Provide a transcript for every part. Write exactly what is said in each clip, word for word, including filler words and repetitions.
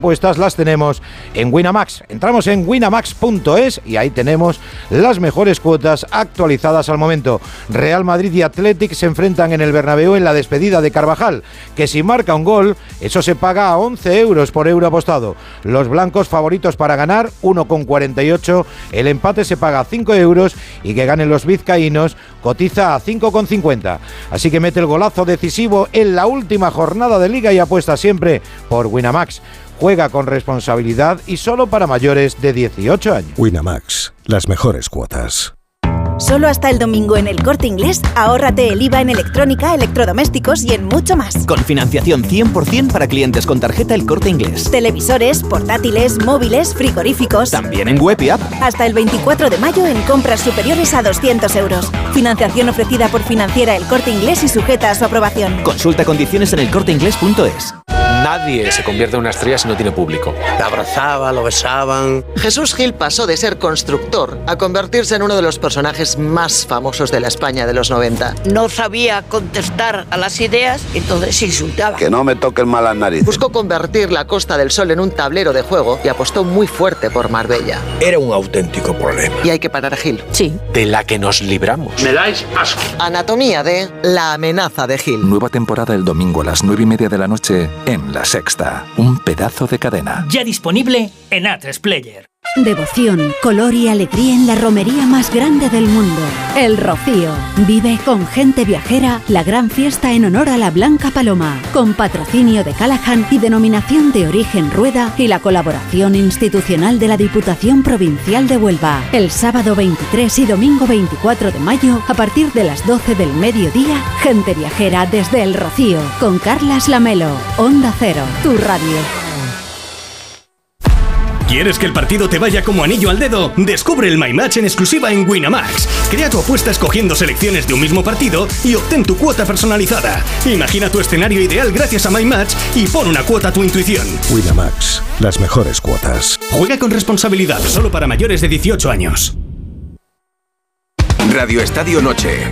Apuestas las tenemos en Winamax. Entramos en winamax punto es y ahí tenemos las mejores cuotas actualizadas al momento. Real Madrid y Athletic se enfrentan en el Bernabéu en la despedida de Carvajal, que si marca un gol, eso se paga a once euros por euro apostado. Los blancos favoritos para ganar, uno con cuarenta y ocho. El empate se paga a cinco euros y que ganen los vizcaínos cotiza a cinco con cincuenta. Así que mete el golazo decisivo en la última jornada de Liga y apuesta siempre por Winamax. Juega con responsabilidad y solo para mayores de dieciocho años. Winamax, las mejores cuotas. Solo hasta el domingo en El Corte Inglés, ahórrate el I V A en electrónica, electrodomésticos y en mucho más. Con financiación cien por ciento para clientes con tarjeta El Corte Inglés. Televisores, portátiles, móviles, frigoríficos. También en web y app. Hasta el veinticuatro de mayo en compras superiores a doscientos euros. Financiación ofrecida por Financiera El Corte Inglés y sujeta a su aprobación. Consulta condiciones en el corte inglés punto es. Nadie se convierte en una estrella si no tiene público. Te abrazaba, lo besaban. Jesús Gil pasó de ser constructor a convertirse en uno de los personajes más famosos de la España de los noventa. No sabía contestar a las ideas, entonces insultaba. Que no me toquen mal las narices. Buscó convertir la Costa del Sol en un tablero de juego y apostó muy fuerte por Marbella. Era un auténtico problema. Y hay que parar a Gil. Sí. De la que nos libramos. Me dais asco. Anatomía de La amenaza de Gil. Nueva temporada el domingo a las nueve y media de la noche en La Sexta. Un pedazo de cadena. Ya disponible en A tres Player. Devoción, color y alegría en la romería más grande del mundo, El Rocío. Vive con gente viajera la gran fiesta en honor a la Blanca Paloma, con patrocinio de Callahan y denominación de origen Rueda y la colaboración institucional de la Diputación Provincial de Huelva. El sábado veintitrés y domingo veinticuatro de mayo, a partir de las doce del mediodía, gente viajera desde El Rocío, con Carlas Lamelo. Onda Cero, tu radio. ¿Quieres que el partido te vaya como anillo al dedo? Descubre el My Match en exclusiva en Winamax. Crea tu apuesta escogiendo selecciones de un mismo partido y obtén tu cuota personalizada. Imagina tu escenario ideal gracias a My Match y pon una cuota a tu intuición. Winamax, las mejores cuotas. Juega con responsabilidad, solo para mayores de dieciocho años. Radio Estadio Noche.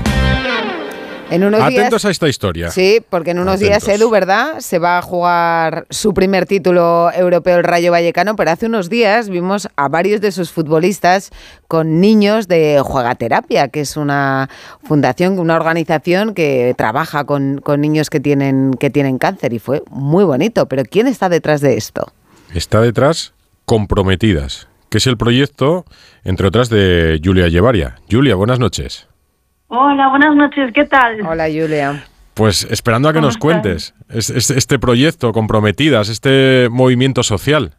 En unos Atentos días, a esta historia. Sí, porque en unos Atentos. días, Edu, ¿verdad? Se va a jugar su primer título europeo el Rayo Vallecano, pero hace unos días vimos a varios de sus futbolistas con niños de Juegaterapia, que es una fundación, una organización que trabaja con, con niños que tienen, que tienen cáncer, y fue muy bonito. Pero ¿quién está detrás de esto? Está detrás Comprometidas, que es el proyecto, entre otras, de Julia Llevaria. Julia, buenas noches. Hola, buenas noches, ¿qué tal? Hola, Julia. Pues esperando a que nos cuentes es, es, este proyecto, Comprometidas, este movimiento social.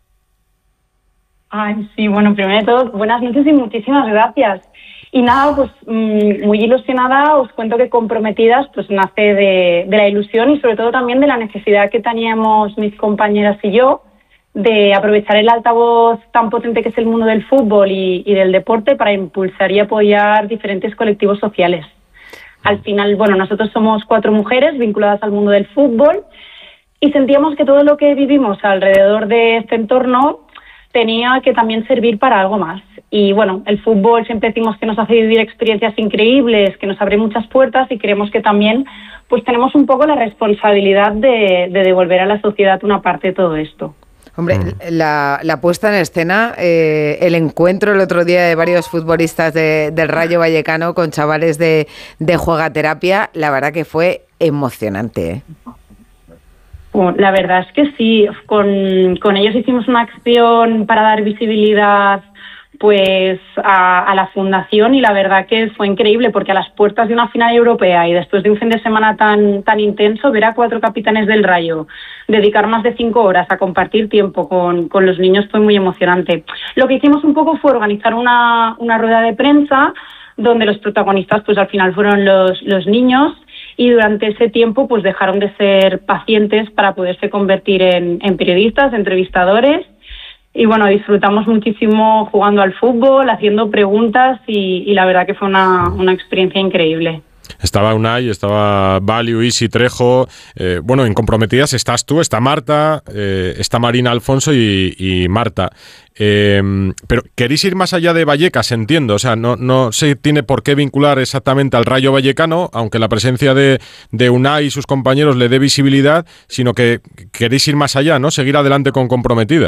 Ay, sí, bueno, primero de todo, buenas noches y muchísimas gracias. Y nada, pues mmm, muy ilusionada, os cuento que Comprometidas pues nace de, de la ilusión y sobre todo también de la necesidad que teníamos mis compañeras y yo de aprovechar el altavoz tan potente que es el mundo del fútbol y, y del deporte para impulsar y apoyar diferentes colectivos sociales. Al final, bueno, nosotros somos cuatro mujeres vinculadas al mundo del fútbol y sentíamos que todo lo que vivimos alrededor de este entorno tenía que también servir para algo más. Y bueno, el fútbol siempre decimos que nos hace vivir experiencias increíbles, que nos abre muchas puertas y creemos que también pues tenemos un poco la responsabilidad de, de devolver a la sociedad una parte de todo esto. Hombre, la, la puesta en escena, eh, el encuentro el otro día de varios futbolistas de, del Rayo Vallecano con chavales de, de Juegaterapia, la verdad que fue emocionante, ¿eh? Bueno, la verdad es que sí, con, con ellos hicimos una acción para dar visibilidad pues a, a la fundación y la verdad que fue increíble porque a las puertas de una final europea y después de un fin de semana tan tan intenso, ver a cuatro capitanes del Rayo dedicar más de cinco horas a compartir tiempo con, con los niños fue muy emocionante. Lo que hicimos un poco fue organizar una, una rueda de prensa donde los protagonistas pues al final fueron los, los niños y durante ese tiempo pues dejaron de ser pacientes para poderse convertir en, en periodistas, entrevistadores. Y bueno, disfrutamos muchísimo jugando al fútbol, haciendo preguntas y, y la verdad que fue una, una experiencia increíble. Estaba Unai, estaba Value, Isi, Trejo. Eh, bueno, en Comprometidas estás tú, está Marta, eh, está Marina Alfonso y, y Marta. Eh, pero queréis ir más allá de Vallecas, entiendo. O sea, no, no se tiene por qué vincular exactamente al Rayo Vallecano, aunque la presencia de, de Unai y sus compañeros le dé visibilidad, sino que queréis ir más allá, ¿no? Seguir adelante con Comprometidas.